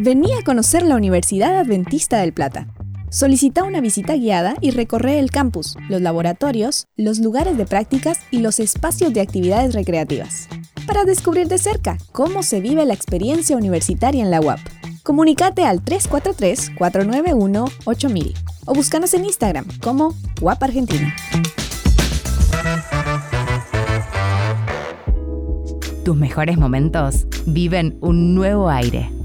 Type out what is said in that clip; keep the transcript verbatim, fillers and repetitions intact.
Vení a conocer la Universidad Adventista del Plata. Solicita una visita guiada y recorre el campus, los laboratorios, los lugares de prácticas y los espacios de actividades recreativas, para descubrir de cerca cómo se vive la experiencia universitaria en la U A P. Comunícate al tres cuatro tres, cuatro nueve uno, ocho mil o búscanos en Instagram como U A P Argentina. Tus mejores momentos viven un nuevo aire.